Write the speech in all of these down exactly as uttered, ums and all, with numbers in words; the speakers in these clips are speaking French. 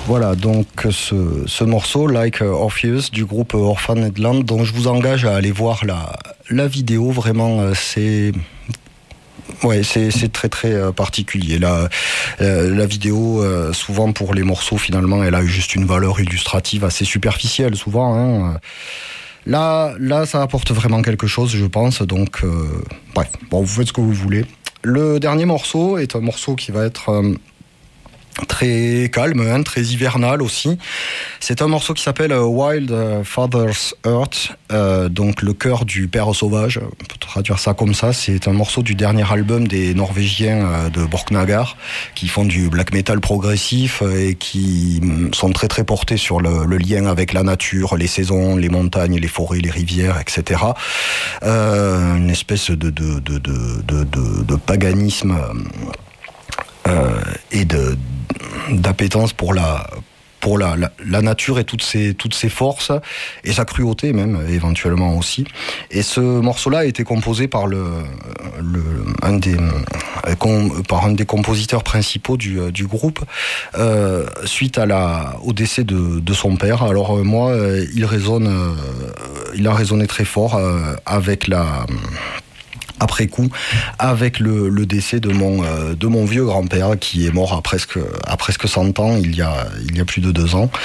Voilà, donc ce, ce morceau, Like Orpheus, du groupe Orphaned Land, dont je vous engage à aller voir la, la vidéo, vraiment, c'est... Ouais, c'est, c'est très très particulier. La, euh, la vidéo, euh, souvent pour les morceaux, finalement, elle a juste une valeur illustrative assez superficielle, souvent. Hein. Là, là, ça apporte vraiment quelque chose, je pense. Donc, euh, bref, bon, vous faites ce que vous voulez. Le dernier morceau est un morceau qui va être... Euh, très calme, hein, très hivernal aussi. C'est un morceau qui s'appelle Wild Father's Earth, euh, donc le cœur du père sauvage, on peut traduire ça comme ça. C'est un morceau du dernier album des Norvégiens euh, de Borknagar, qui font du black metal progressif et qui sont très très portés sur le, le lien avec la nature, les saisons, les montagnes, les forêts, les rivières, et cetera. Euh, une espèce de, de, de, de, de, de, de paganisme euh, et de d'appétence pour la pour la, la, la nature et toutes ses toutes ses forces et sa cruauté même éventuellement aussi. Et ce morceau-là a été composé par le, le un des com, par un des compositeurs principaux du du groupe euh, suite à la au décès de de son père. Alors euh, moi euh, il résonne euh, il a résonné très fort euh, avec la après coup, avec le, le décès de mon, euh, de mon vieux grand-père qui est mort à presque, à presque cent ans, il y a, il y a plus de deux ans.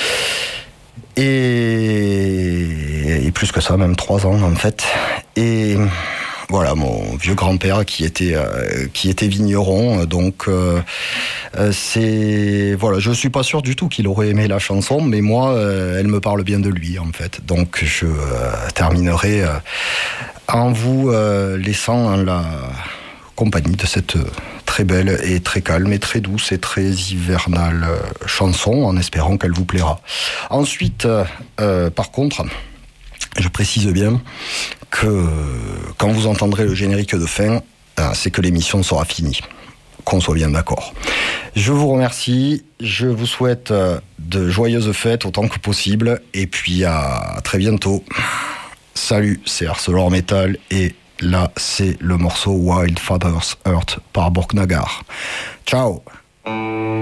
Et, et plus que ça, même trois ans en fait. Et voilà, mon vieux grand-père qui était, euh, qui était vigneron, donc euh, c'est... Voilà, je suis pas sûr du tout qu'il aurait aimé la chanson, mais moi, euh, elle me parle bien de lui en fait. Donc je euh, terminerai... Euh, en vous euh, laissant en la compagnie de cette très belle et très calme et très douce et très hivernale euh, chanson, en espérant qu'elle vous plaira. Ensuite, euh, par contre, je précise bien que quand vous entendrez le générique de fin, euh, c'est que l'émission sera finie. Qu'on soit bien d'accord. Je vous remercie, je vous souhaite de joyeuses fêtes autant que possible, et puis à très bientôt. Salut, c'est ArcelorMetal et là c'est le morceau Wild Father's Earth par Borknagar. Ciao.